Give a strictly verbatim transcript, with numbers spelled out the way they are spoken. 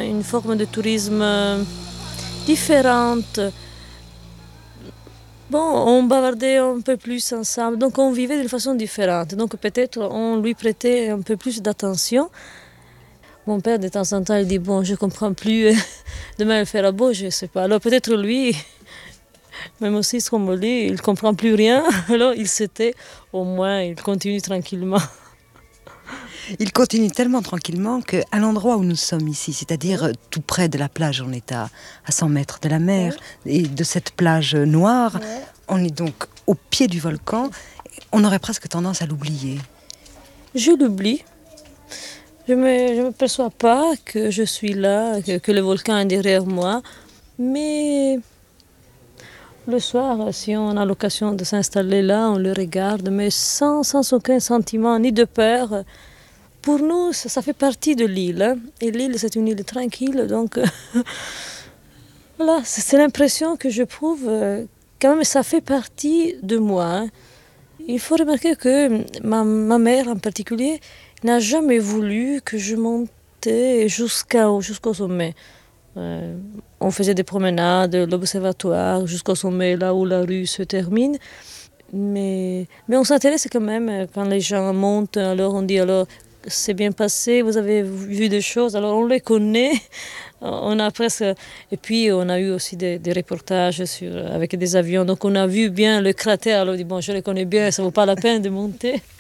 une forme de tourisme euh, différente. Bon, on bavardait un peu plus ensemble, donc on vivait d'une façon différente. Donc peut-être on lui prêtait un peu plus d'attention. Mon père, de temps en temps, il dit, bon, je comprends plus, demain il fera beau, je ne sais pas. Alors peut-être lui, même aussi comme lui, il ne comprend plus rien, alors il s'était, au moins, il continue tranquillement. Il continue tellement tranquillement qu'à l'endroit où nous sommes ici, c'est-à-dire tout près de la plage, on est à, à cent mètres de la mer, et de cette plage noire, ouais. On est donc au pied du volcan, on aurait presque tendance à l'oublier. Je l'oublie. Je ne me, je me perçois pas que je suis là, que, que le volcan est derrière moi, mais le soir, si on a l'occasion de s'installer là, on le regarde, mais sans, sans aucun sentiment, ni de peur. Pour nous, ça, ça fait partie de l'île. Hein. Et l'île, c'est une île tranquille, donc voilà, c'est l'impression que je prouve. Quand même, ça fait partie de moi. Hein. Il faut remarquer que ma, ma mère en particulier n'a jamais voulu que je montais jusqu'à, jusqu'au sommet. Euh, on faisait des promenades, l'observatoire, jusqu'au sommet, là où la rue se termine. Mais, mais on s'intéresse quand même quand les gens montent, alors on dit alors c'est bien passé, vous avez vu des choses, alors on les connaît. On a presque... Et puis on a eu aussi des, des reportages sur, avec des avions, donc on a vu bien le cratère, alors on dit bon je les connais bien, ça ne vaut pas la peine de monter.